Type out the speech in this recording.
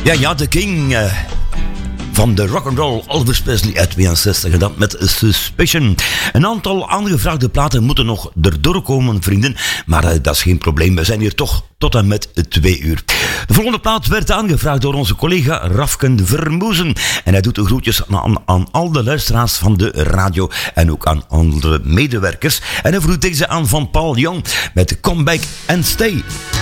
Ja, de King van de rock'n'roll Elvis Presley uit 62 en dat met Suspicion. Een aantal aangevraagde platen moeten nog erdoor komen, vrienden, maar dat is geen probleem. We zijn hier toch tot en met 2 uur. De volgende plaat werd aangevraagd door onze collega Rafken Vermoezen en hij doet de groetjes aan al de luisteraars van de radio en ook aan andere medewerkers. En hij vroeg deze aan van Paul Young met Come Back and Stay.